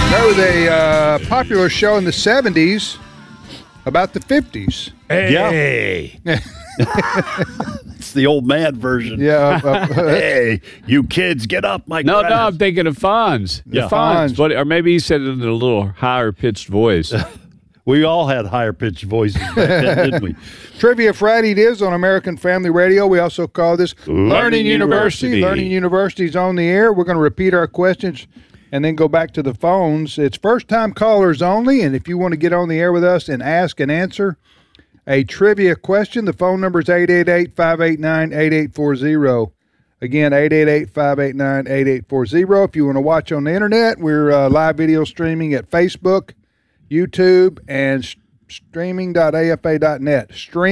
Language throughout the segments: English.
That was a popular show in the 70s about the 50s. Hey. Yeah. It's the old man version. Yeah. Hey, you kids, get up, my No, grass. no, I'm thinking of Fonz. Yeah. Fonz. But, or maybe he said it in a little higher-pitched voice. We all had higher-pitched voices back then, didn't we? Trivia Friday it is on American Family Radio. We also call this Learning University. Learning University's on the air. We're going to repeat our questions and then go back to the phones. It's first-time callers only, and if you want to get on the air with us and ask and answer a trivia question, the phone number is 888-589-8840. Again, 888-589-8840. If you want to watch on the internet, we're live video streaming at Facebook, YouTube, and streaming.afa.net.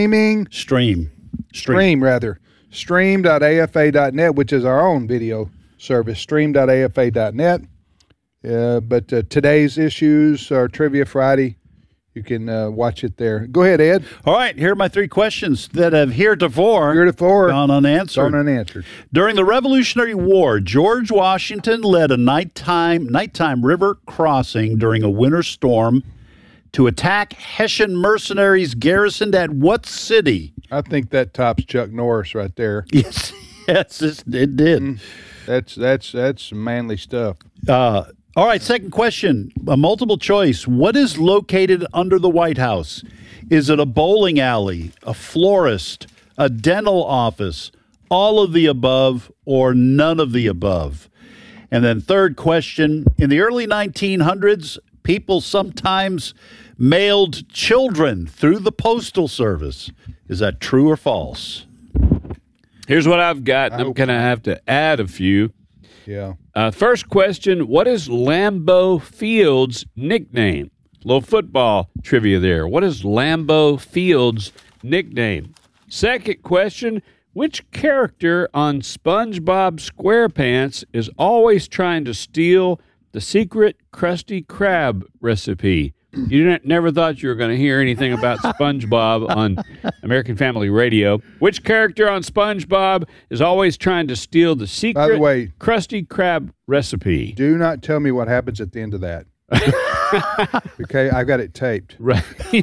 Stream.afa.net, which is our own video service, stream.afa.net. But today's issues are Trivia Friday. You can watch it there. Go ahead, Ed. All right, here are my three questions that have heretofore gone unanswered. During the Revolutionary War, George Washington led a nighttime river crossing during a winter storm to attack Hessian mercenaries garrisoned at what city? I think that tops Chuck Norris right there. Yes, it did. That's manly stuff. All right, second question, a multiple choice. What is located under the White House? Is it a bowling alley, a florist, a dental office, all of the above, or none of the above? And then third question, in the early 1900s, people sometimes mailed children through the Postal Service. Is that true or false? Here's what I've got. I'm going to have to add a few. Yeah. First question, what is Lambeau Field's nickname? Little football trivia there. What is Lambeau Field's nickname? Second question, which character on SpongeBob SquarePants is always trying to steal the secret Krusty Krab recipe? You never thought you were going to hear anything about SpongeBob on American Family Radio. Which character on SpongeBob is always trying to steal the secret By the way, Krusty Krab recipe? Do not tell me what happens at the end of that. Okay, I've got it taped. Right.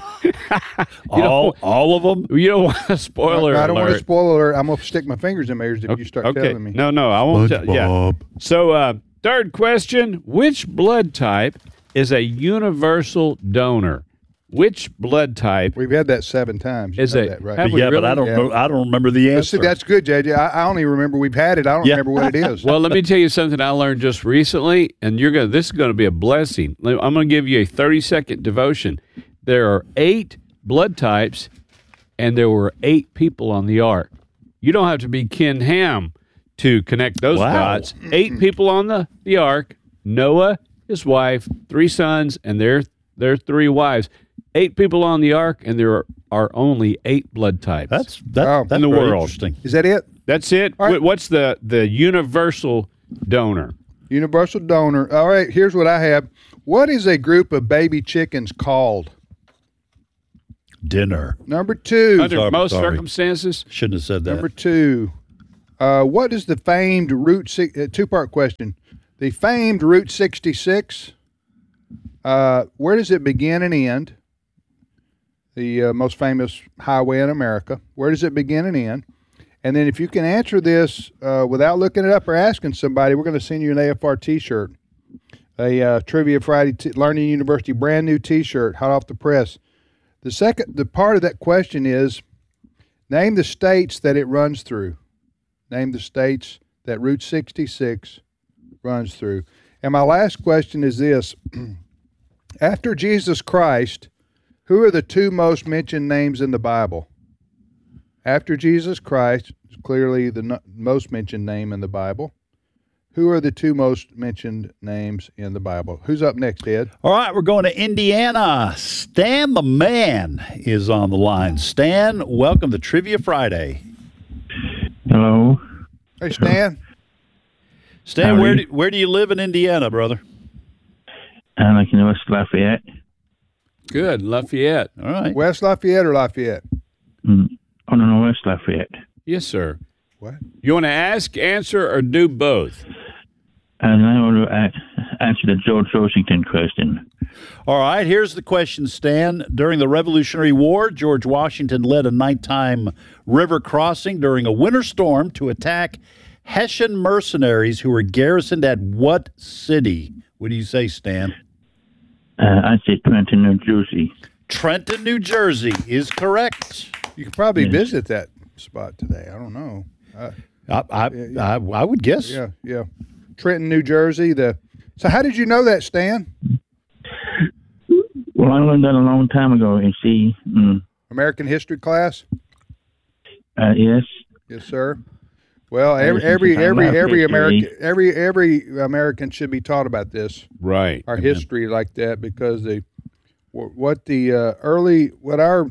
all of them? You don't want a spoiler alert. I don't want a spoiler alert. I'm going to stick my fingers in my ears if you start telling me. No, I won't tell you. Yeah. So, third question, which blood type is a universal donor? Which blood type? We've had that 7 times. You know that, right? Yeah, really? But I don't remember the answer. See, that's good, JJ. I only remember we've had it. I don't remember what it is. Well, let me tell you something I learned just recently, and this is going to be a blessing. I'm going to give you a 30-second devotion. There are 8 blood types, and there were 8 people on the ark. You don't have to be Ken Ham to connect those dots. 8 people on the ark. Noah, his wife, 3 sons, and their 3 wives. 8 people on the ark, and there are only 8 blood types. That's in the world. Interesting. Is that it? That's it. Right. What's the universal donor? Universal donor. All right, here's what I have. What is a group of baby chickens called? Dinner. Number 2. Under most circumstances. Shouldn't have said that. Number 2. What is the famed Route 6? Two-part question. The famed Route 66. Where does it begin and end? The most famous highway in America. Where does it begin and end? And then if you can answer this without looking it up or asking somebody, we're going to send you an AFR T-shirt, a Trivia Friday Learning University brand new T-shirt, hot off the press. The part of that question is, name the states that it runs through. Name the states that Route 66 runs through. And my last question is this. After Jesus Christ, who are the 2 most mentioned names in the Bible? After Jesus Christ, is clearly the most mentioned name in the Bible. Who are the 2 most mentioned names in the Bible? Who's up next, Ed? All right, we're going to Indiana. Stan the Man is on the line. Stan, welcome to Trivia Friday. Hello. Hey, Stan. Stan, where do you live in Indiana, brother? I like in West Lafayette. Good, Lafayette. All right. West Lafayette or Lafayette? Oh, no, West Lafayette. Yes, sir. What? You want to ask, answer, or do both? And I want to answer the George Washington question. All right, here's the question, Stan. During the Revolutionary War, George Washington led a nighttime river crossing during a winter storm to attack Hessian mercenaries who were garrisoned at what city? What do you say, Stan? I say Trenton, New Jersey. Trenton, New Jersey is correct. You could probably visit that spot today. I don't know. I would guess. Yeah. Trenton, New Jersey. So how did you know that, Stan? Well, I learned that a long time ago. You see, American history class. yes. Yes, sir. Well, every American should be taught about this, Right. our history like that, because what our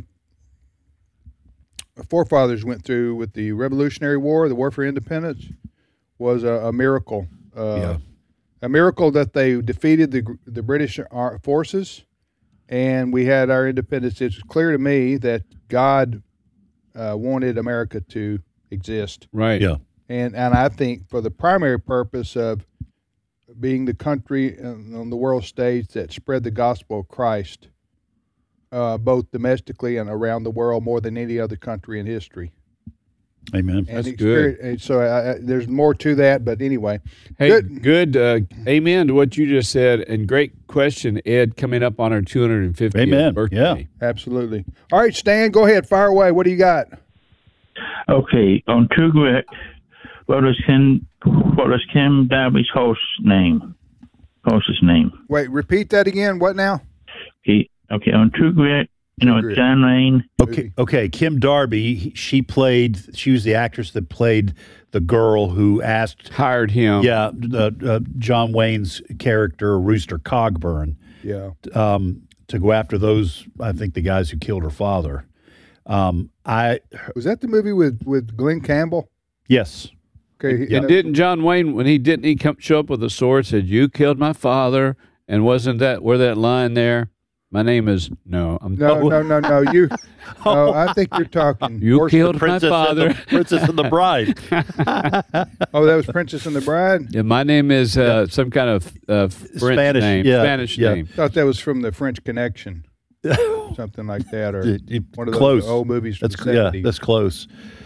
forefathers went through with the Revolutionary War, the War for Independence, was a miracle. A miracle that they defeated the British forces, and we had our independence. It's clear to me that God wanted America to exist. Right. Yeah. And I think for the primary purpose of being the country on the world stage that spread the gospel of Christ, both domestically and around the world, more than any other country in history. Amen. And That's good. And so there's more to that, but anyway. Hey, good. Amen to what you just said, and great question, Ed. Coming up on our 250th Amen. birthday. Yeah. Absolutely. All right, Stan, go ahead. Fire away. What do you got? Okay, on True Grit, what was Kim Darby's horse's name? Wait, repeat that again. What now? Okay, on True Grit, Grit. John Wayne. Okay. Kim Darby, she was the actress that played the girl who Hired him. John Wayne's character, Rooster Cogburn, Yeah. to go after those, I think, the guys who killed her father. Was that the movie with Glenn Campbell? Yes. Okay. And didn't John Wayne, when he come show up with a sword, said, "You killed my father," and wasn't that where that line there? My name is No. You. No, I think you're talking. You Horse- killed my Princess father. And the Princess and the Bride. Oh, that was Princess and the Bride. Yeah, my name is some kind of French Spanish, name. yeah, Spanish yeah. name. I thought that was from the French Connection, something like that, or one of those Close. old movies from That's the 70s. that's close.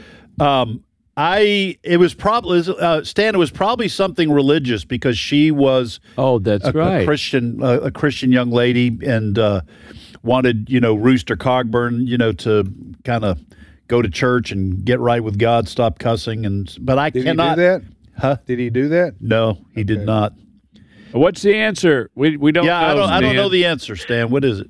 It was probably Stan. It was probably something religious because she was Oh, that's right. a Christian young lady, and wanted Rooster Cogburn to kind of go to church and get right with God, stop cussing, but I Did cannot. he do that? Huh? Did he do that? No, he did not. What's the answer? We don't know. I don't Stan. know the answer, Stan. What is it?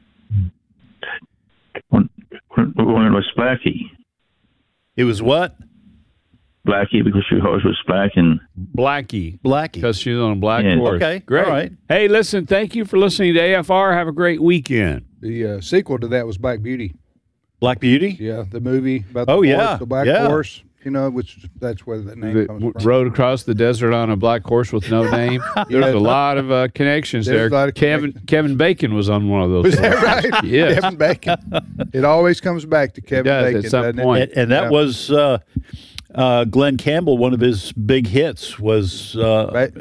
When it was Blackie. It was what? Blackie, because her horse was black, and Blackie. Blackie. Because she's on a black Yeah. horse. Okay, Great. all right. Hey, listen, thank you for listening to AFR. Have a great weekend. The sequel to that was Black Beauty. Black Beauty. Yeah, the movie about the Oh, horse, yeah, the black yeah. horse. Which that's where that name That comes from. rode across the desert on a black horse with no name. There's a lot of connections There's there. a lot of Kevin Bacon was on one of those. Is that right? Yes. Kevin Bacon. It always comes back to Kevin does at Bacon. some doesn't it? point. And that Yeah. was Glenn Campbell. One of his big hits was